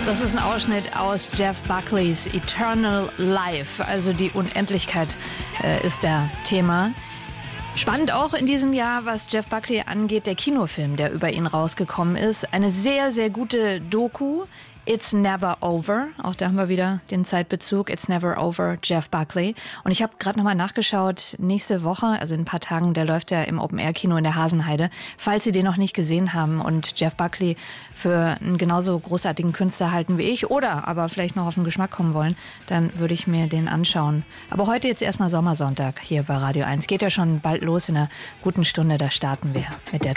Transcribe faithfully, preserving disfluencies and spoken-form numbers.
Das ist ein Ausschnitt aus Jeff Buckleys Eternal Life, also die Unendlichkeit äh, ist der Thema. Spannend auch in diesem Jahr, was Jeff Buckley angeht, der Kinofilm, der über ihn rausgekommen ist. Eine sehr, sehr gute Doku. It's Never Over. Auch da haben wir wieder den Zeitbezug. It's Never Over, Jeff Buckley. Und ich habe gerade nochmal nachgeschaut. Nächste Woche, also in ein paar Tagen, der läuft ja im Open-Air-Kino in der Hasenheide. Falls Sie den noch nicht gesehen haben und Jeff Buckley für einen genauso großartigen Künstler halten wie ich oder aber vielleicht noch auf den Geschmack kommen wollen, dann würde ich mir den anschauen. Aber heute jetzt erstmal Sommersonntag hier bei Radio eins. Geht ja schon bald los in einer guten Stunde. Da starten wir mit der